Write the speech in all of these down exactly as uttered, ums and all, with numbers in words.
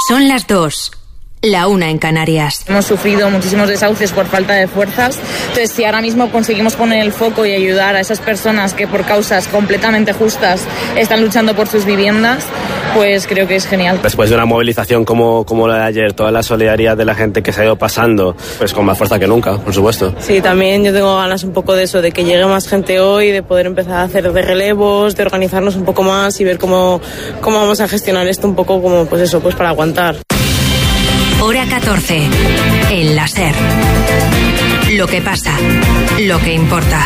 Son las dos. La una en Canarias. Hemos sufrido muchísimos desahucios por falta de fuerzas, entonces si ahora mismo conseguimos poner el foco y ayudar a esas personas que por causas completamente justas están luchando por sus viviendas, pues creo que es genial. Después de una movilización como, como la de ayer, toda la solidaridad de la gente que se ha ido pasando, pues con más fuerza que nunca, por supuesto. Sí, también yo tengo ganas un poco de eso, de que llegue más gente hoy, de poder empezar a hacer de relevos, de organizarnos un poco más y ver cómo, cómo vamos a gestionar esto un poco como, pues eso, pues para aguantar. Hora catorce. El la SER. Lo que pasa, lo que importa.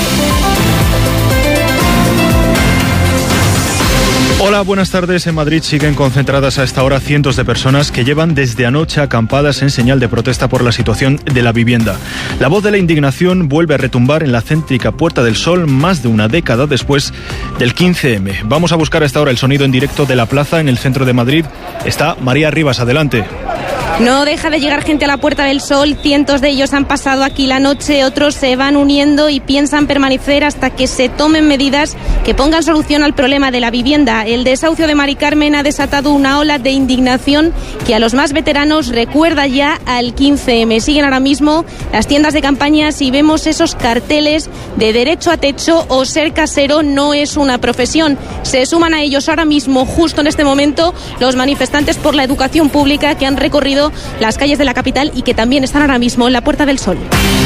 Hola, buenas tardes. En Madrid siguen concentradas a esta hora cientos de personas que llevan desde anoche acampadas en señal de protesta por la situación de la vivienda. La voz de la indignación vuelve a retumbar en la céntrica Puerta del Sol más de una década después del quince eme. Vamos a buscar a esta hora el sonido en directo de la plaza en el centro de Madrid. Está María Rivas, adelante. No deja de llegar gente a la Puerta del Sol, cientos de ellos han pasado aquí la noche, otros se van uniendo y piensan permanecer hasta que se tomen medidas que pongan solución al problema de la vivienda. El desahucio de Mari Carmen ha desatado una ola de indignación que a los más veteranos recuerda ya al quince eme. Siguen ahora mismo las tiendas de campañas y vemos esos carteles de derecho a techo o ser casero no es una profesión. Se suman a ellos ahora mismo, justo en este momento, los manifestantes por la educación pública que han recorrido las calles de la capital y que también están ahora mismo en la Puerta del Sol.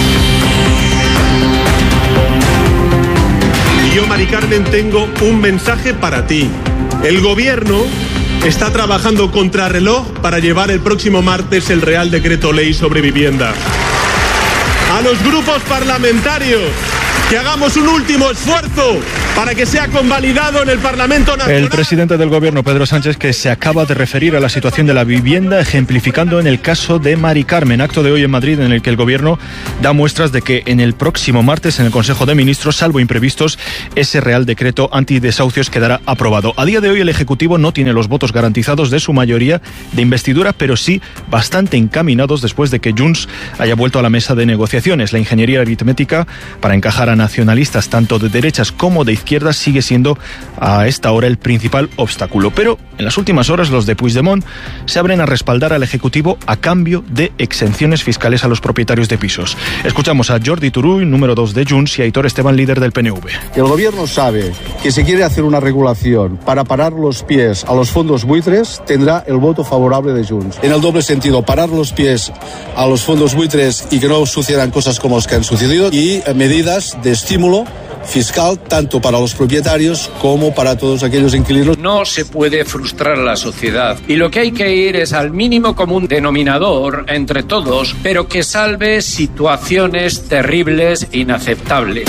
Y yo, Mari Carmen, tengo un mensaje para ti. El gobierno está trabajando contrarreloj para llevar el próximo martes el Real Decreto Ley sobre vivienda. A los grupos parlamentarios, que hagamos un último esfuerzo para que sea convalidado en el Parlamento Nacional. El presidente del gobierno, Pedro Sánchez, que se acaba de referir a la situación de la vivienda, ejemplificando en el caso de Mari Carmen, acto de hoy en Madrid en el que el gobierno da muestras de que en el próximo martes en el Consejo de Ministros, salvo imprevistos, ese Real Decreto antidesahucios quedará aprobado. A día de hoy el Ejecutivo no tiene los votos garantizados de su mayoría de investidura, pero sí bastante encaminados después de que Junts haya vuelto a la mesa de negociaciones. La ingeniería aritmética para encajar a nacionalistas tanto de derechas como de izquierdas sigue siendo a esta hora el principal obstáculo. Pero en las últimas horas los de Puigdemont se abren a respaldar al Ejecutivo a cambio de exenciones fiscales a los propietarios de pisos. Escuchamos a Jordi Turull, número dos de Junts, y a Aitor Esteban, líder del P N V. El gobierno sabe que si quiere hacer una regulación para parar los pies a los fondos buitres, tendrá el voto favorable de Junts. En el doble sentido, parar los pies a los fondos buitres y que no sucedan cosas como las que han sucedido, y medidas de estímulo fiscal tanto para los propietarios como para todos aquellos inquilinos. No se puede frustrar a la sociedad y lo que hay que ir es al mínimo común denominador entre todos, pero que salve situaciones terribles e inaceptables.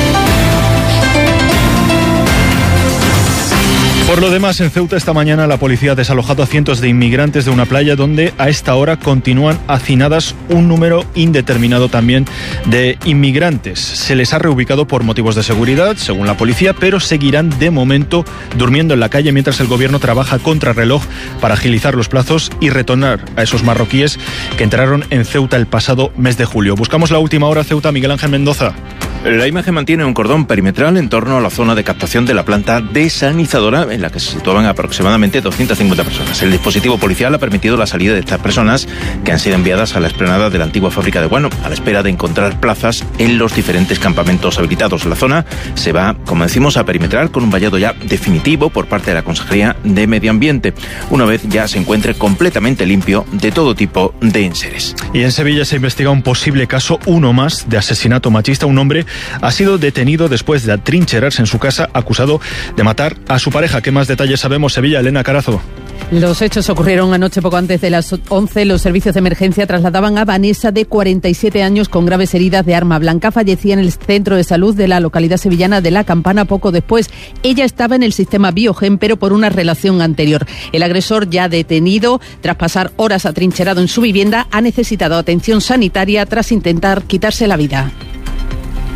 Por lo demás, en Ceuta esta mañana la policía ha desalojado a cientos de inmigrantes de una playa donde a esta hora continúan hacinadas un número indeterminado también de inmigrantes. Se les ha reubicado por motivos de seguridad, según la policía, pero seguirán de momento durmiendo en la calle mientras el gobierno trabaja contra reloj para agilizar los plazos y retornar a esos marroquíes que entraron en Ceuta el pasado mes de julio. Buscamos la última hora, Ceuta, Miguel Ángel Mendoza. La imagen mantiene un cordón perimetral en torno a la zona de captación de la planta desalinizadora en la que se situaban aproximadamente doscientas cincuenta personas. El dispositivo policial ha permitido la salida de estas personas que han sido enviadas a la explanada de la antigua fábrica de guano a la espera de encontrar plazas en los diferentes campamentos habilitados. La zona se va, como decimos, a perimetrar con un vallado ya definitivo por parte de la Consejería de Medio Ambiente, una vez ya se encuentre completamente limpio de todo tipo de enseres. Y en Sevilla se investiga un posible caso, uno más, de asesinato machista. Un hombre ha sido detenido después de atrincherarse en su casa acusado de matar a su pareja. ¿Qué más detalles sabemos? Sevilla, Elena Carazo. Los hechos ocurrieron anoche poco antes de las once. Los servicios de emergencia trasladaban a Vanessa, de cuarenta y siete años, con graves heridas de arma blanca. Fallecía en el centro de salud de la localidad sevillana de La Campana poco después. Ella estaba en el sistema Biogen, pero por una relación anterior. El agresor, ya detenido tras pasar horas atrincherado en su vivienda, ha necesitado atención sanitaria tras intentar quitarse la vida.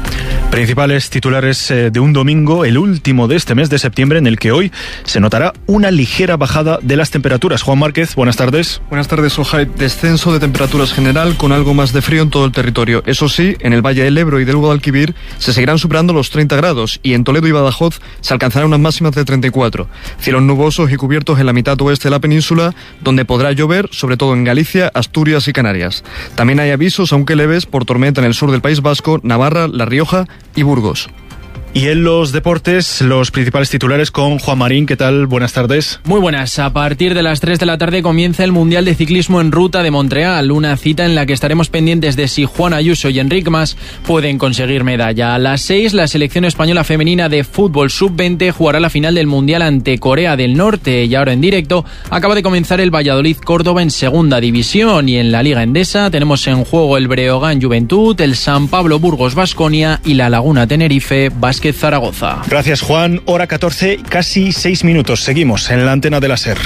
Principales titulares de un domingo, el último de este mes de septiembre, en el que hoy se notará una ligera bajada de las temperaturas. Juan Márquez, buenas tardes. Buenas tardes, Ojai. Descenso de temperaturas general con algo más de frío en todo el territorio. Eso sí, en el Valle del Ebro y del Guadalquivir se seguirán superando los treinta grados y en Toledo y Badajoz se alcanzarán unas máximas de treinta y cuatro. Cielos nubosos y cubiertos en la mitad oeste de la península, donde podrá llover, sobre todo en Galicia, Asturias y Canarias. También hay avisos, aunque leves, por tormenta en el sur del País Vasco, Navarra, La Rioja y Burgos. Y en los deportes, los principales titulares con Juan Marín. ¿Qué tal? Buenas tardes. Muy buenas. A partir de las tres de la tarde comienza el Mundial de Ciclismo en Ruta de Montreal, una cita en la que estaremos pendientes de si Juan Ayuso y Enric Mas pueden conseguir medalla. A las seis, la selección española femenina de fútbol sub veinte jugará la final del Mundial ante Corea del Norte. Y ahora en directo acaba de comenzar el Valladolid Córdoba en segunda división, y en la Liga Endesa tenemos en juego el Breogán Juventud, el San Pablo Burgos Baskonia y la Laguna Tenerife Basket Zaragoza. Gracias, Juan. Hora catorce, casi seis minutos. Seguimos en la antena de la SER.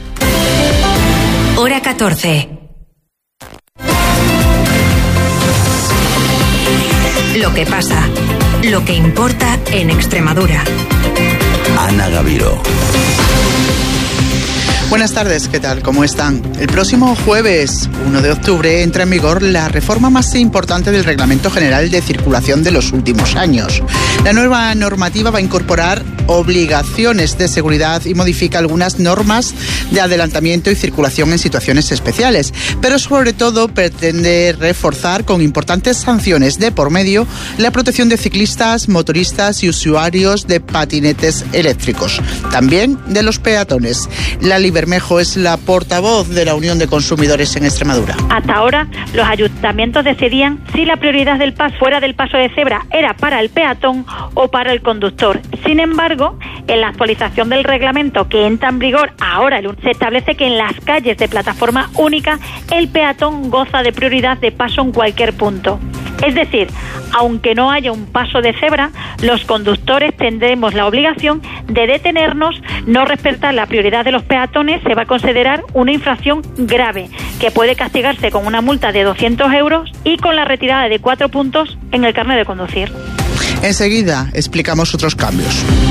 Hora catorce. Lo que pasa, lo que importa en Extremadura. Ana Gaviro. Buenas tardes, ¿qué tal? ¿Cómo están? El próximo jueves, uno de octubre, entra en vigor la reforma más importante del Reglamento General de Circulación de los últimos años. La nueva normativa va a incorporar obligaciones de seguridad y modifica algunas normas de adelantamiento y circulación en situaciones especiales, pero sobre todo pretende reforzar con importantes sanciones de por medio la protección de ciclistas, motoristas y usuarios de patinetes eléctricos, también de los peatones. La Bermejo es la portavoz de la Unión de Consumidores en Extremadura. Hasta ahora, los ayuntamientos decidían si la prioridad del paso fuera del paso de cebra era para el peatón o para el conductor. Sin embargo, en la actualización del reglamento que entra en vigor ahora, se establece que en las calles de plataforma única, el peatón goza de prioridad de paso en cualquier punto. Es decir, aunque no haya un paso de cebra, los conductores tendremos la obligación de detenernos, no respetar la prioridad de los peatones, se va a considerar una infracción grave, que puede castigarse con una multa de doscientos euros y con la retirada de cuatro puntos en el carnet de conducir. Enseguida explicamos otros cambios.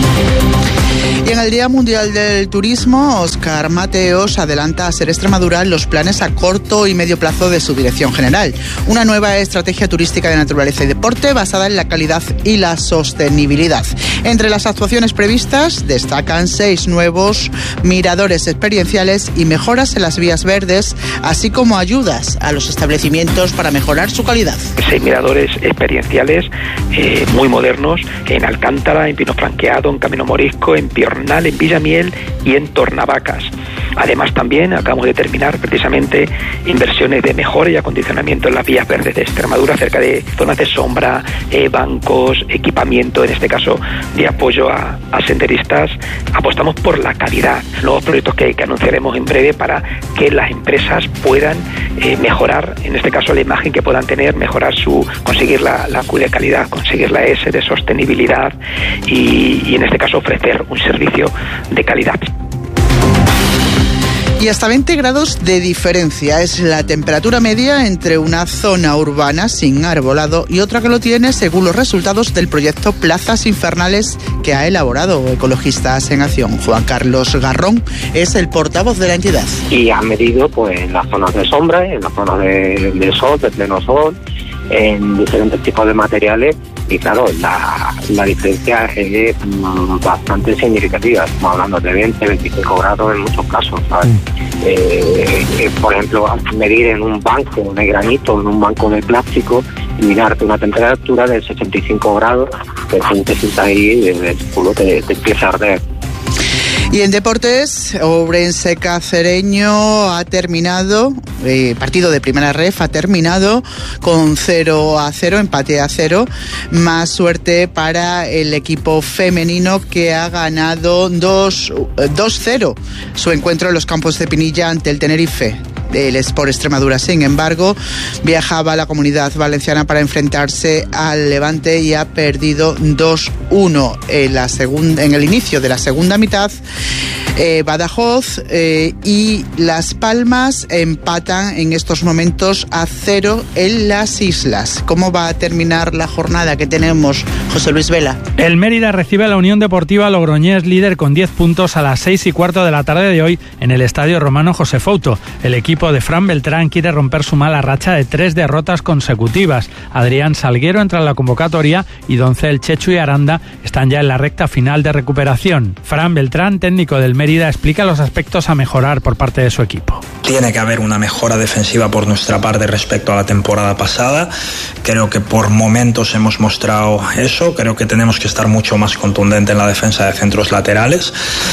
Y en el Día Mundial del Turismo, Óscar Mateos adelanta a SER Extremadura los planes a corto y medio plazo de su dirección general. Una nueva estrategia turística de naturaleza y deporte basada en la calidad y la sostenibilidad. Entre las actuaciones previstas destacan seis nuevos miradores experienciales y mejoras en las vías verdes, así como ayudas a los establecimientos para mejorar su calidad. Seis miradores experienciales eh, muy modernos en Alcántara, en Pino Franqueado, en Camino Morisco, en Piornal, en Villamiel y en Tornavacas. Además, también acabamos de terminar precisamente inversiones de mejora y acondicionamiento en las vías verdes de Extremadura, cerca de zonas de sombra, eh, bancos, equipamiento, en este caso de apoyo a, a senderistas. Apostamos por la calidad, nuevos proyectos que, que anunciaremos en breve para que las empresas puedan eh, mejorar, en este caso la imagen que puedan tener, mejorar su, conseguir la, la Q de calidad, conseguir la S de sostenibilidad y, y en este caso ofrecer un servicio de calidad. Y hasta veinte grados de diferencia es la temperatura media entre una zona urbana sin arbolado y otra que lo tiene, según los resultados del proyecto Plazas Infernales que ha elaborado Ecologistas en Acción. Juan Carlos Garrón es el portavoz de la entidad. Y han medido pues en las zonas de sombra, en las zonas de, de sol, de pleno sol, en diferentes tipos de materiales. Y claro, la, la diferencia es mm, bastante significativa. Estamos hablando de veinte, veinticinco grados en muchos casos, ¿sabes? Mm. Eh, eh, por ejemplo, medir en un banco de granito, en un banco de plástico, y mirarte una temperatura de sesenta y cinco grados, que si te sientas ahí, el culo te, te empieza a arder. Y en deportes, Ourense Cacereño ha terminado, eh, partido de primera ref ha terminado con cero a cero, empate a cero. Más suerte para el equipo femenino que ha ganado dos cero su encuentro en los campos de Pinilla ante el Tenerife. El Sport Extremadura, sin embargo, viajaba a la Comunidad Valenciana para enfrentarse al Levante y ha perdido dos uno en, la segunda, en el inicio de la segunda mitad. Eh, Badajoz eh, y Las Palmas empatan en estos momentos a cero en las islas. ¿Cómo va a terminar la jornada que tenemos, José Luis Vela? El Mérida recibe a la Unión Deportiva Logroñés, líder con diez puntos, a las seis y cuarto de la tarde de hoy en el Estadio Romano José Fouto. El equipo de Fran Beltrán quiere romper su mala racha de tres derrotas consecutivas. Adrián Salguero entra en la convocatoria y Doncel, Chechu y Aranda están ya en la recta final de recuperación. Fran Beltrán, técnico del Mérida, explica los aspectos a mejorar por parte de su equipo. Tiene que haber una mejora defensiva por nuestra parte respecto a la temporada pasada. Creo que por momentos hemos mostrado eso. Creo que tenemos que estar mucho más contundente en la defensa de centros laterales.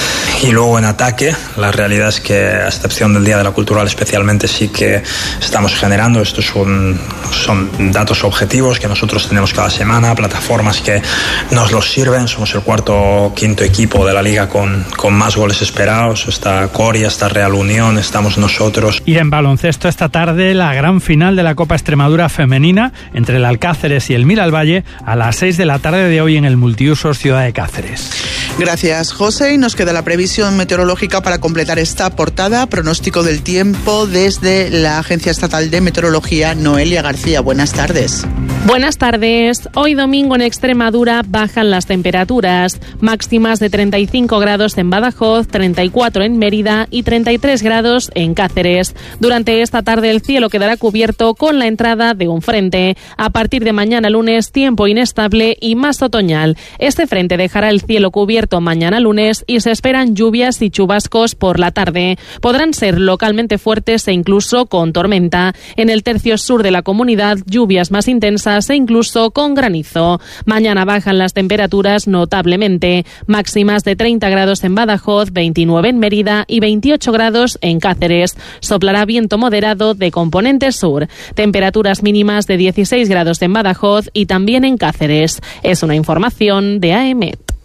Y luego en ataque, la realidad es que, a excepción del Día de la Cultural especialmente, sí que estamos generando. Estos son, son datos objetivos que nosotros tenemos cada semana, plataformas que nos los sirven. Somos el cuarto o quinto equipo de la liga con, con más goles esperados. Está Coria, está Real Unión, estamos nosotros. Y en baloncesto esta tarde la gran final de la Copa Extremadura femenina entre el Alcáceres y el Miralvalle a las seis de la tarde de hoy en el multiusos Ciudad de Cáceres. Gracias, José. Y nos queda la previsión meteorológica para completar esta portada. Pronóstico del tiempo desde la Agencia Estatal de Meteorología. Noelia García, buenas tardes. Buenas tardes. Hoy domingo en Extremadura bajan las temperaturas. Máximas de treinta y cinco grados en Badajoz, treinta y cuatro en Mérida y treinta y tres grados en Cáceres. Durante esta tarde el cielo quedará cubierto con la entrada de un frente. A partir de mañana lunes, tiempo inestable y más otoñal. Este frente dejará el cielo cubierto mañana lunes y se esperan lluvias y chubascos por la tarde. Podrán ser localmente fuertes e incluso con tormenta. En el tercio sur de la comunidad, lluvias más intensas e incluso con granizo. Mañana bajan las temperaturas notablemente. Máximas de treinta grados en Badajoz, veintinueve en Mérida y veintiocho grados en Cáceres. Soplará viento moderado de componente sur. Temperaturas mínimas de dieciséis grados en Badajoz y también en Cáceres. Es una información de A M E T.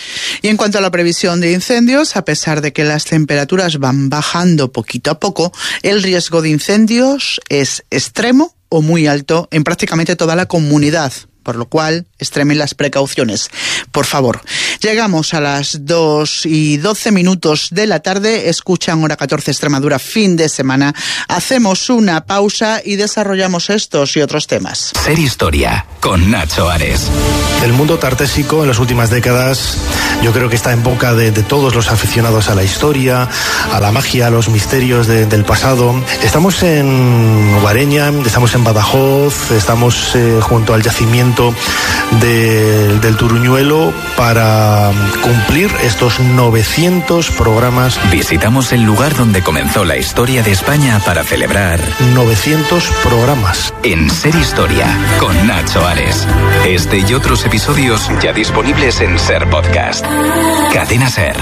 Y en cuanto a la previsión de incendios, a pesar de que las temperaturas van bajando poquito a poco, el riesgo de incendios es extremo o muy alto en prácticamente toda la comunidad, por lo cual extremen las precauciones, por favor. Llegamos a las dos y doce minutos de la tarde, escuchan Hora catorce Extremadura fin de semana. Hacemos una pausa y desarrollamos estos y otros temas. Ser Historia, con Nacho Ares. El mundo tartésico en las últimas décadas yo creo que está en boca de, de todos los aficionados a la historia, a la magia, a los misterios de, del pasado. Estamos en Guareña, estamos en Badajoz, estamos eh, junto al yacimiento de, del Turuñuelo para cumplir estos novecientos programas. Visitamos el lugar donde comenzó la historia de España para celebrar novecientos programas. En Ser Historia, con Nacho Ares. Este y otros episodios ya disponibles en Ser Podcast. Cadena Ser.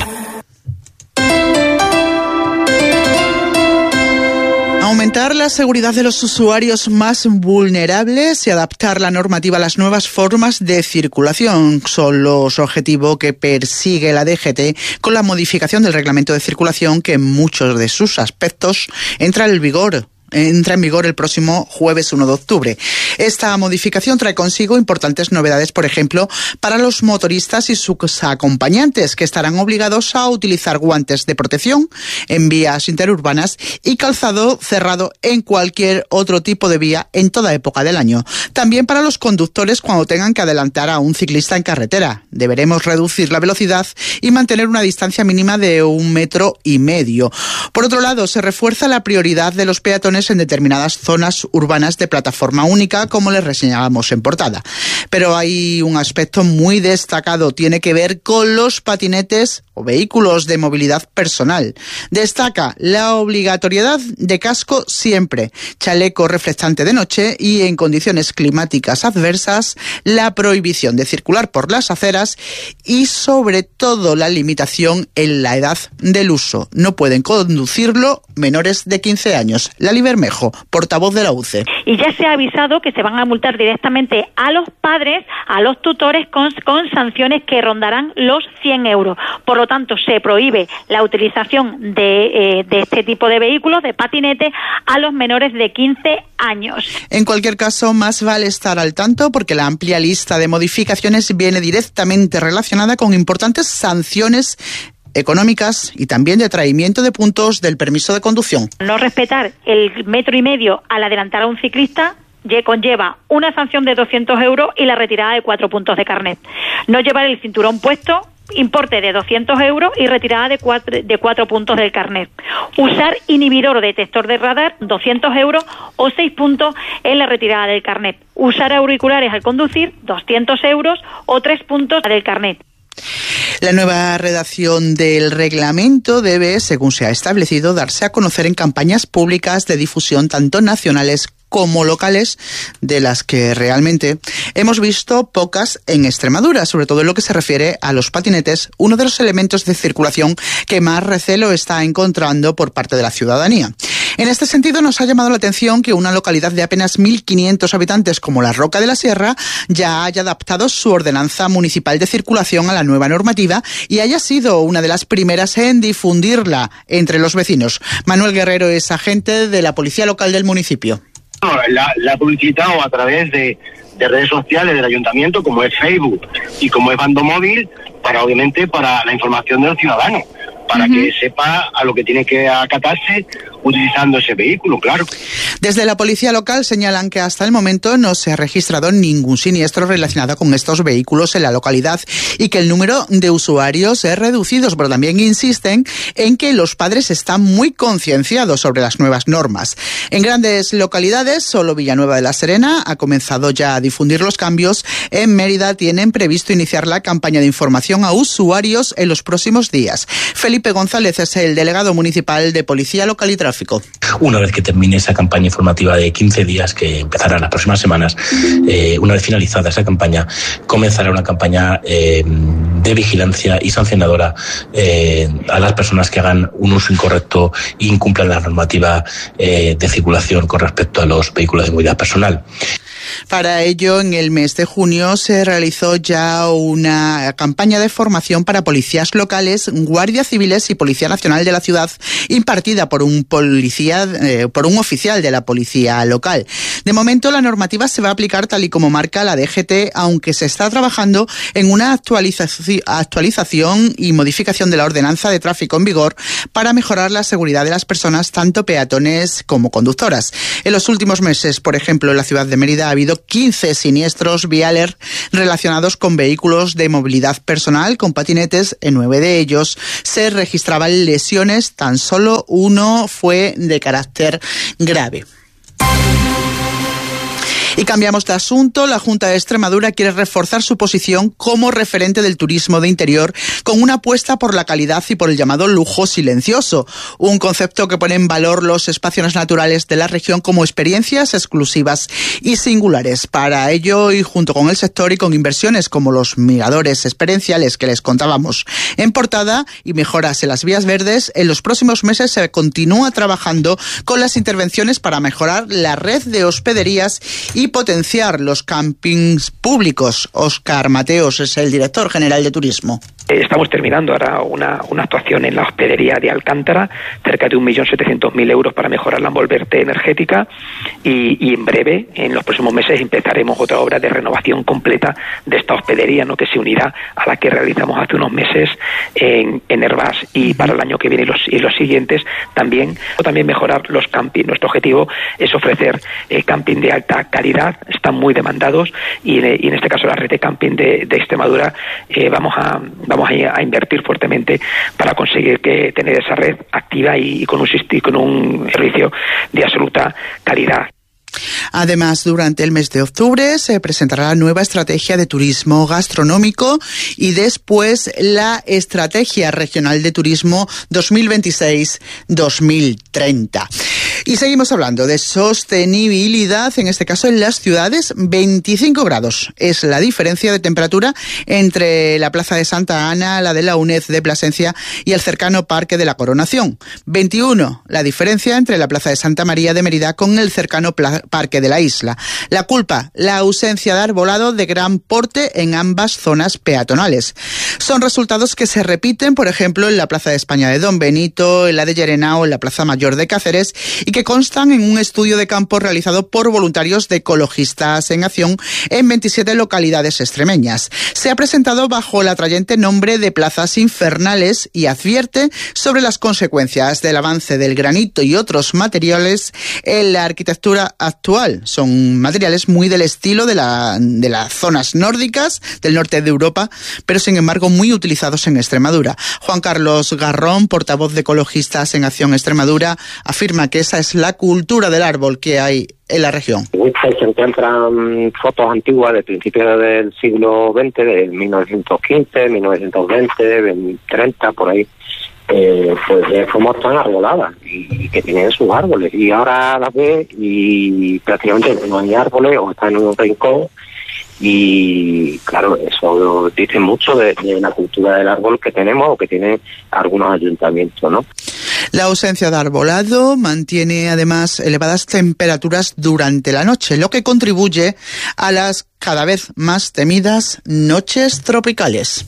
Aumentar la seguridad de los usuarios más vulnerables y adaptar la normativa a las nuevas formas de circulación son los objetivos que persigue la D G T con la modificación del reglamento de circulación que en muchos de sus aspectos entra en vigor. entra en vigor el próximo jueves uno de octubre. Esta modificación trae consigo importantes novedades, por ejemplo, para los motoristas y sus acompañantes, que estarán obligados a utilizar guantes de protección en vías interurbanas y calzado cerrado en cualquier otro tipo de vía en toda época del año. También para los conductores cuando tengan que adelantar a un ciclista en carretera. Deberemos reducir la velocidad y mantener una distancia mínima de un metro y medio. Por otro lado, se refuerza la prioridad de los peatones en determinadas zonas urbanas de plataforma única, como les reseñábamos en portada. Pero hay un aspecto muy destacado, tiene que ver con los patinetes o vehículos de movilidad personal. Destaca la obligatoriedad de casco siempre, chaleco reflectante de noche y en condiciones climáticas adversas, la prohibición de circular por las aceras y sobre todo la limitación en la edad del uso. No pueden conducirlo menores de quince años. Lali Bermejo, portavoz de la U C E. Y ya se ha avisado que se van a multar directamente a los padres, a los tutores con, con sanciones que rondarán los cien euros. Por lo lo tanto se prohíbe la utilización de, eh, de este tipo de vehículos, de patinete, a los menores de quince años. En cualquier caso, más vale estar al tanto porque la amplia lista de modificaciones viene directamente relacionada con importantes sanciones económicas y también de traimiento de puntos del permiso de conducción. No respetar el metro y medio al adelantar a un ciclista conlleva una sanción de doscientos euros y la retirada de cuatro puntos de carnet. No llevar el cinturón puesto, importe de doscientos euros y retirada de cuatro, de cuatro puntos del carnet. Usar inhibidor o detector de radar, doscientos euros o seis puntos en la retirada del carnet. Usar auriculares al conducir, doscientos euros o tres puntos del carnet. La nueva redacción del reglamento debe, según se ha establecido, darse a conocer en campañas públicas de difusión tanto nacionales como locales, de las que realmente hemos visto pocas en Extremadura, sobre todo en lo que se refiere a los patinetes, uno de los elementos de circulación que más recelo está encontrando por parte de la ciudadanía. En este sentido, nos ha llamado la atención que una localidad de apenas mil quinientos habitantes como la Roca de la Sierra ya haya adaptado su ordenanza municipal de circulación a la nueva normativa y haya sido una de las primeras en difundirla entre los vecinos. Manuel Guerrero es agente de la Policía Local del municipio. La, la he publicitado a través de, de redes sociales del ayuntamiento, como es Facebook y como es Bando Móvil, para obviamente para la información de los ciudadanos, para uh-huh. que sepa a lo que tiene que acatarse utilizando ese vehículo, claro. Desde la policía local señalan que hasta el momento no se ha registrado ningún siniestro relacionado con estos vehículos en la localidad y que el número de usuarios es reducido, pero también insisten en que los padres están muy concienciados sobre las nuevas normas. En grandes localidades, solo Villanueva de la Serena ha comenzado ya a difundir los cambios. En Mérida tienen previsto iniciar la campaña de información a usuarios en los próximos días. Felipe González es el delegado municipal de Policía Local y Tráfico. Una vez que termine esa campaña informativa de quince días, que empezará las próximas semanas, eh, una vez finalizada esa campaña, comenzará una campaña eh, de vigilancia y sancionadora eh, a las personas que hagan un uso incorrecto e incumplan la normativa eh, de circulación con respecto a los vehículos de movilidad personal. Para ello, en el mes de junio se realizó ya una campaña de formación para policías locales, guardias civiles y Policía Nacional de la ciudad, impartida por un policía, eh, por un oficial de la policía local. De momento, la normativa se va a aplicar tal y como marca la D G T, aunque se está trabajando en una actualización, actualización y modificación de la ordenanza de tráfico en vigor para mejorar la seguridad de las personas, tanto peatones como conductoras. En los últimos meses, por ejemplo, en la ciudad de Mérida ha habido quince siniestros viales relacionados con vehículos de movilidad personal, con patinetes. En nueve de ellos se registraban lesiones, tan solo uno fue de carácter grave. Y cambiamos de asunto. La Junta de Extremadura quiere reforzar su posición como referente del turismo de interior con una apuesta por la calidad y por el llamado lujo silencioso, un concepto que pone en valor los espacios naturales de la región como experiencias exclusivas y singulares. Para ello, y junto con el sector y con inversiones como los miradores experienciales que les contábamos en portada y mejoras en las vías verdes, en los próximos meses se continúa trabajando con las intervenciones para mejorar la red de hospederías y y potenciar los campings públicos. Óscar Mateos es el director general de turismo. Estamos terminando ahora una, una actuación en la hospedería de Alcántara, cerca de un millón setecientos mil euros para mejorar la envolverte energética y, y en breve, en los próximos meses, empezaremos otra obra de renovación completa de esta hospedería, ¿no?, que se unirá a la que realizamos hace unos meses en, en Hervás, y para el año que viene y los, y los siguientes también, o también mejorar los campings. Nuestro objetivo es ofrecer eh, camping de alta calidad, están muy demandados y, y en este caso la red de camping de, de Extremadura eh, vamos a vamos a, a invertir fuertemente para conseguir que tener esa red activa y, y con un y con un servicio de absoluta calidad. Además, durante el mes de octubre se presentará la nueva estrategia de turismo gastronómico y después la estrategia regional de turismo dos mil veintiséis dos mil treinta. Y seguimos hablando de sostenibilidad, en este caso en las ciudades. Veinticinco grados es la diferencia de temperatura entre la Plaza de Santa Ana, la de la UNED de Plasencia y el cercano Parque de la Coronación. veintiuno la diferencia entre la Plaza de Santa María de Mérida con el cercano Pla- Parque de la Isla. La culpa, la ausencia de arbolado de gran porte en ambas zonas peatonales. Son resultados que se repiten, por ejemplo, en la Plaza de España de Don Benito, en la de Llerena, en la Plaza Mayor de Cáceres, y que constan en un estudio de campo realizado por voluntarios de Ecologistas en Acción en veintisiete localidades extremeñas. Se ha presentado bajo el atrayente nombre de plazas infernales y advierte sobre las consecuencias del avance del granito y otros materiales en la arquitectura actual. Son materiales muy del estilo de, la, de las zonas nórdicas del norte de Europa, pero sin embargo muy utilizados en Extremadura. Juan Carlos Garrón, portavoz de Ecologistas en Acción Extremadura, afirma que esa es la cultura del árbol que hay en la región. Se encuentran fotos antiguas de principios del siglo veinte, de mil novecientos quince, mil novecientos veinte, treinta, por ahí, eh, pues de cómo están arboladas y que tienen sus árboles. Y ahora las ves y prácticamente no hay árboles o están en un rincón. Y claro, eso dice mucho de, de la cultura del árbol que tenemos o que tienen algunos ayuntamientos, ¿no? La ausencia de arbolado mantiene además elevadas temperaturas durante la noche, lo que contribuye a las cada vez más temidas noches tropicales.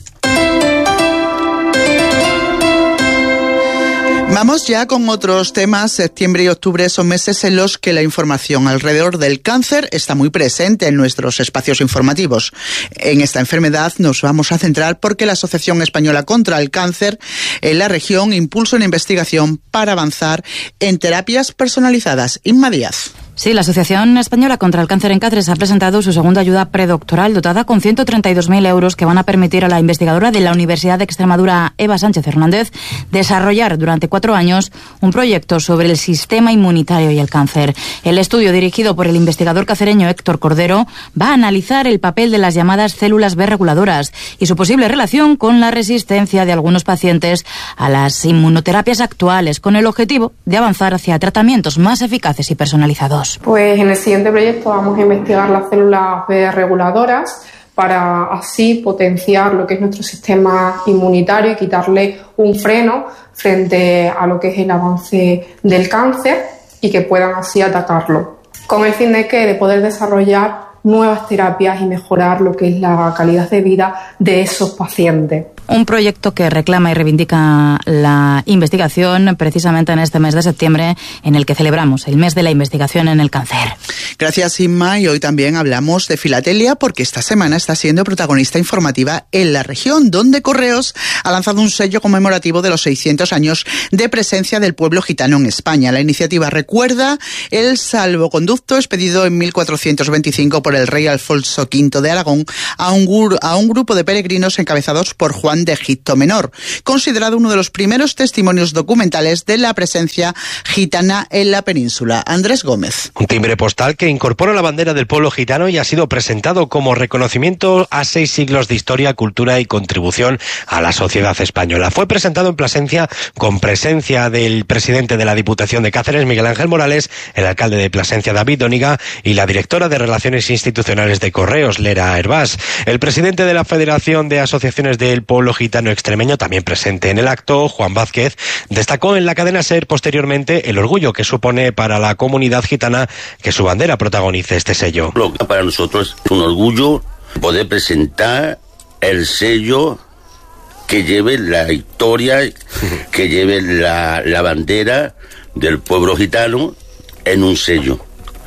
Vamos ya con otros temas. Septiembre y octubre son meses en los que la información alrededor del cáncer está muy presente en nuestros espacios informativos. En esta enfermedad nos vamos a centrar porque la Asociación Española contra el Cáncer en la región impulsa una investigación para avanzar en terapias personalizadas. Inma Díaz. Sí, la Asociación Española contra el Cáncer en Cáceres ha presentado su segunda ayuda predoctoral dotada con ciento treinta y dos mil euros que van a permitir a la investigadora de la Universidad de Extremadura, Eva Sánchez Hernández, desarrollar durante cuatro años un proyecto sobre el sistema inmunitario y el cáncer. El estudio, dirigido por el investigador cacereño Héctor Cordero, va a analizar el papel de las llamadas células B reguladoras y su posible relación con la resistencia de algunos pacientes a las inmunoterapias actuales, con el objetivo de avanzar hacia tratamientos más eficaces y personalizados. Pues en el siguiente proyecto vamos a investigar las células B reguladoras para así potenciar lo que es nuestro sistema inmunitario y quitarle un freno frente a lo que es el avance del cáncer y que puedan así atacarlo. Con el fin de que de poder desarrollar nuevas terapias y mejorar lo que es la calidad de vida de esos pacientes. Un proyecto que reclama y reivindica la investigación precisamente en este mes de septiembre, en el que celebramos el mes de la investigación en el cáncer. Gracias, Inma. Y hoy también hablamos de filatelia porque esta semana está siendo protagonista informativa en la región, donde Correos ha lanzado un sello conmemorativo de los seiscientos años de presencia del pueblo gitano en España. La iniciativa recuerda el salvoconducto expedido en mil cuatrocientos veinticinco por el rey Alfonso quinto de Aragón a un, gur- a un grupo de peregrinos encabezados por Juan de Egipto Menor, considerado uno de los primeros testimonios documentales de la presencia gitana en la península. Andrés Gómez. Un timbre postal que incorpora la bandera del pueblo gitano y ha sido presentado como reconocimiento a seis siglos de historia, cultura y contribución a la sociedad española. Fue presentado en Plasencia con presencia del presidente de la Diputación de Cáceres, Miguel Ángel Morales, el alcalde de Plasencia, David Dóniga, y la directora de Relaciones Institucionales de Correos, Lera Hervás. El presidente de la Federación de Asociaciones del Pueblo Gitano Extremeño, también presente en el acto, Juan Vázquez, destacó en la cadena SER posteriormente el orgullo que supone para la comunidad gitana que su bandera protagonice este sello. Para nosotros es un orgullo poder presentar el sello que lleve la historia, que lleve la, la bandera del pueblo gitano en un sello.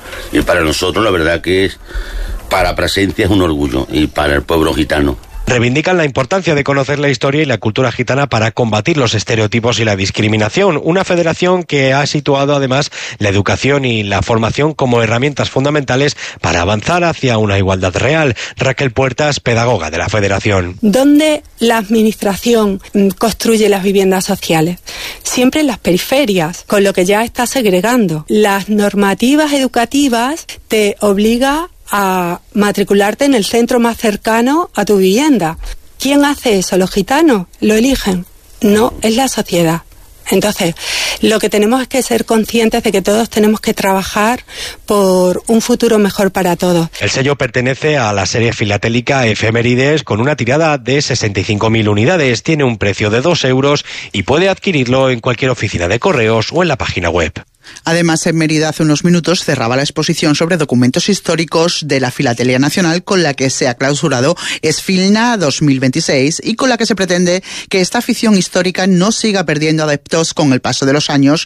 Y para nosotros la verdad que es, para Plasencia es un orgullo y para el pueblo gitano. Reivindican la importancia de conocer la historia y la cultura gitana para combatir los estereotipos y la discriminación. Una federación que ha situado además la educación y la formación como herramientas fundamentales para avanzar hacia una igualdad real. Raquel Puertas, pedagoga de la federación. ¿Dónde la administración construye las viviendas sociales? Siempre en las periferias, con lo que ya está segregando. Las normativas educativas te obligan a matricularte en el centro más cercano a tu vivienda. ¿Quién hace eso? ¿Los gitanos? ¿Lo eligen? No, es la sociedad. Entonces, lo que tenemos es que ser conscientes de que todos tenemos que trabajar por un futuro mejor para todos. El sello pertenece a la serie filatélica Efemérides con una tirada de sesenta y cinco mil unidades. Tiene un precio de dos euros y puede adquirirlo en cualquier oficina de correos o en la página web. Además, en Mérida hace unos minutos cerraba la exposición sobre documentos históricos de la Filatelia Nacional con la que se ha clausurado Esfilna dos mil veintiséis y con la que se pretende que esta afición histórica no siga perdiendo adeptos con el paso de los años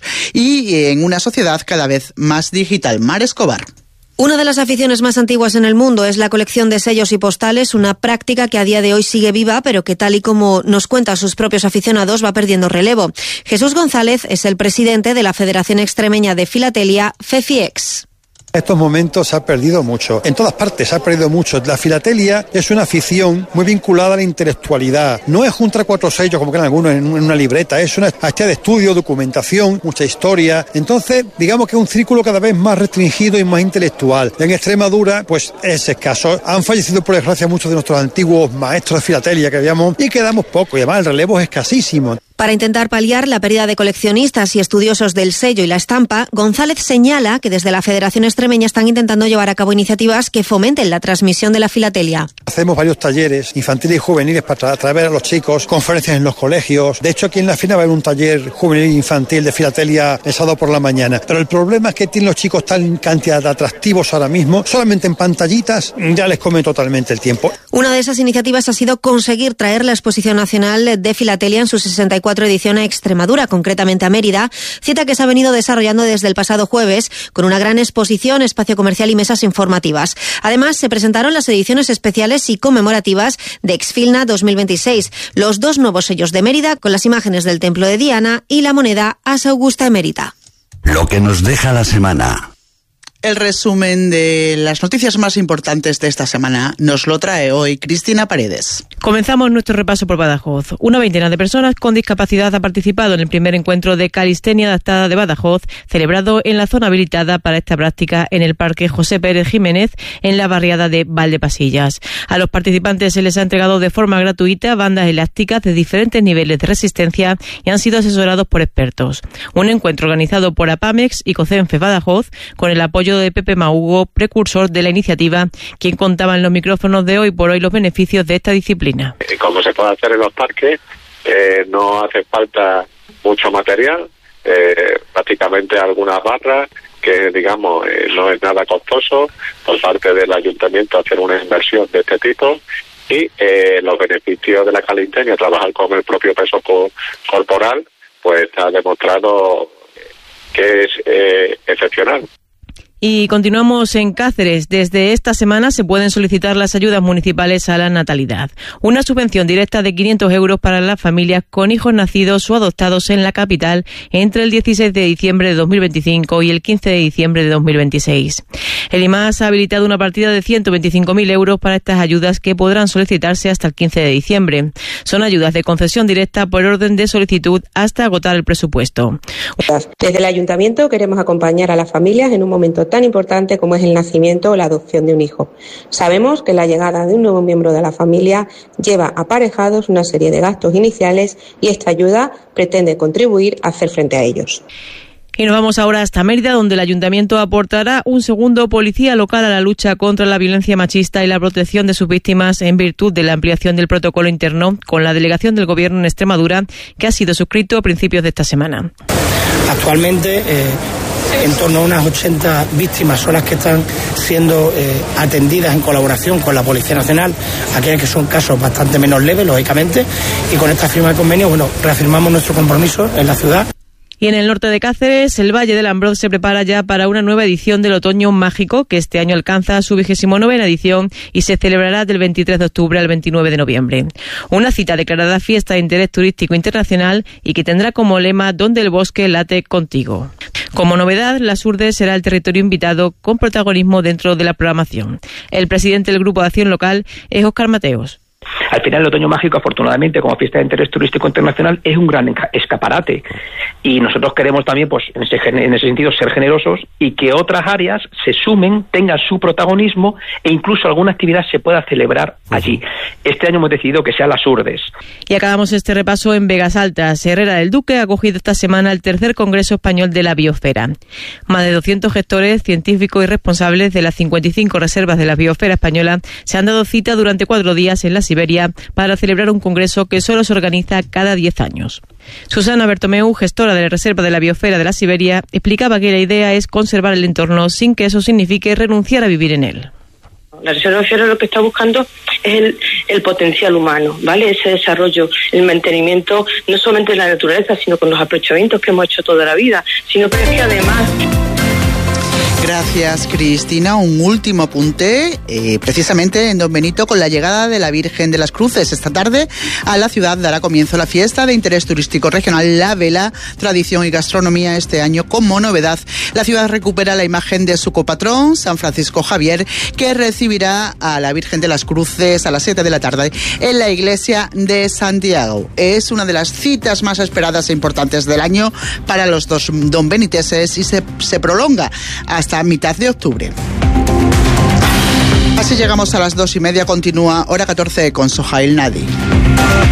y en una sociedad cada vez más digital. Mar Escobar. Una de las aficiones más antiguas en el mundo es la colección de sellos y postales, una práctica que a día de hoy sigue viva, pero que tal y como nos cuentan sus propios aficionados va perdiendo relevo. Jesús González es el presidente de la Federación Extremeña de Filatelia, FEFIEX. Estos momentos se ha perdido mucho. En todas partes se ha perdido mucho. La filatelia es una afición muy vinculada a la intelectualidad. No es juntar cuatro sellos como creen algunos en una libreta. Es una actividad de estudio, documentación, mucha historia. Entonces, digamos que es un círculo cada vez más restringido y más intelectual. En Extremadura, pues es escaso. Han fallecido, por desgracia, muchos de nuestros antiguos maestros de filatelia que habíamos y quedamos pocos. Y además el relevo es escasísimo. Para intentar paliar la pérdida de coleccionistas y estudiosos del sello y la estampa, González señala que desde la Federación Extremeña están intentando llevar a cabo iniciativas que fomenten la transmisión de la filatelia. Hacemos varios talleres infantiles y juveniles para atraer a los chicos, conferencias en los colegios. De hecho, aquí en la FINA va a haber un taller juvenil e infantil de filatelia el sábado por la mañana. Pero el problema es que tienen los chicos tal cantidad de atractivos ahora mismo, solamente en pantallitas, ya les come totalmente el tiempo. Una de esas iniciativas ha sido conseguir traer la Exposición Nacional de Filatelia en su sesenta y cuatro edición a Extremadura, concretamente a Mérida, cita que se ha venido desarrollando desde el pasado jueves con una gran exposición, espacio comercial y mesas informativas. Además, se presentaron las ediciones especiales y conmemorativas de Exfilna dos mil veintiséis, los dos nuevos sellos de Mérida con las imágenes del templo de Diana y la moneda Asa Augusta Emérita. Lo que nos deja la semana. El resumen de las noticias más importantes de esta semana nos lo trae hoy Cristina Paredes. Comenzamos nuestro repaso por Badajoz. Una veintena de personas con discapacidad ha participado en el primer encuentro de calistenia adaptada de Badajoz, celebrado en la zona habilitada para esta práctica en el Parque José Pérez Jiménez, en la barriada de Valdepasillas. A los participantes se les ha entregado de forma gratuita bandas elásticas de diferentes niveles de resistencia y han sido asesorados por expertos. Un encuentro organizado por APAMEX y COCENFE Badajoz, con el apoyo de Pepe Mahugo, precursor de la iniciativa, quien contaba en los micrófonos de Hoy por Hoy los beneficios de esta disciplina. Como se puede hacer en los parques, eh, no hace falta mucho material, eh, prácticamente algunas barras, que digamos eh, no es nada costoso por parte del ayuntamiento hacer una inversión de este tipo, y eh, los beneficios de la calistenia, trabajar con el propio peso co- corporal, pues ha demostrado que es eh, excepcional. Y continuamos en Cáceres. Desde esta semana se pueden solicitar las ayudas municipales a la natalidad. Una subvención directa de quinientos euros para las familias con hijos nacidos o adoptados en la capital entre el dieciséis de diciembre de dos mil veinticinco y el quince de diciembre de dos mil veintiséis. El I M A S ha habilitado una partida de ciento veinticinco mil euros para estas ayudas que podrán solicitarse hasta el quince de diciembre. Son ayudas de concesión directa por orden de solicitud hasta agotar el presupuesto. Desde el Ayuntamiento queremos acompañar a las familias en un momento tan importante como es el nacimiento o la adopción de un hijo. Sabemos que la llegada de un nuevo miembro de la familia lleva aparejados una serie de gastos iniciales y esta ayuda pretende contribuir a hacer frente a ellos. Y nos vamos ahora hasta Mérida, donde el Ayuntamiento aportará un segundo policía local a la lucha contra la violencia machista y la protección de sus víctimas en virtud de la ampliación del protocolo interno con la delegación del Gobierno en Extremadura, que ha sido suscrito a principios de esta semana. Actualmente, eh, en torno a unas ochenta víctimas son las que están siendo eh, atendidas en colaboración con la Policía Nacional, aquellas que son casos bastante menos leves, lógicamente, y con esta firma de convenio, bueno, reafirmamos nuestro compromiso en la ciudad. Y en el norte de Cáceres, el Valle del Ambroz se prepara ya para una nueva edición del Otoño Mágico, que este año alcanza su vigésimo novena edición y se celebrará del veintitrés de octubre al veintinueve de noviembre. Una cita declarada fiesta de interés turístico internacional y que tendrá como lema "Donde el bosque late contigo". Como novedad, Las Urdes será el territorio invitado con protagonismo dentro de la programación. El presidente del Grupo de Acción Local es Óscar Mateos. Al final, el Otoño Mágico, afortunadamente, como fiesta de interés turístico internacional, es un gran escaparate. Y nosotros queremos también, pues, en ese, en ese sentido, ser generosos y que otras áreas se sumen, tengan su protagonismo e incluso alguna actividad se pueda celebrar allí. Este año hemos decidido que sea las Urdes. Y acabamos este repaso en Vegas Altas. Herrera del Duque ha acogido esta semana el tercer Congreso Español de la Biosfera. Más de doscientos gestores, científicos y responsables de las cincuenta y cinco reservas de la biosfera española se han dado cita durante cuatro días en la Siberia para celebrar un congreso que solo se organiza cada diez años. Susana Bertomeu, gestora de la Reserva de la Biosfera de la Siberia, explicaba que la idea es conservar el entorno sin que eso signifique renunciar a vivir en él. La Reserva Biosfera lo que está buscando es el, el potencial humano, ¿vale? Ese desarrollo, el mantenimiento, no solamente de la naturaleza, sino con los aprovechamientos que hemos hecho toda la vida, sino que es que además... Gracias, Cristina. Un último apunte, eh, precisamente en Don Benito, con la llegada de la Virgen de las Cruces. Esta tarde a la ciudad dará comienzo la fiesta de interés turístico regional La Vela, tradición y gastronomía este año como novedad. La ciudad recupera la imagen de su copatrón, San Francisco Javier, que recibirá a la Virgen de las Cruces a las siete de la tarde en la iglesia de Santiago. Es una de las citas más esperadas e importantes del año para los dos donbeniteses y se, se prolonga hasta a mitad de octubre. Así llegamos a las dos y media. Continúa Hora catorce con Sohail Nadi.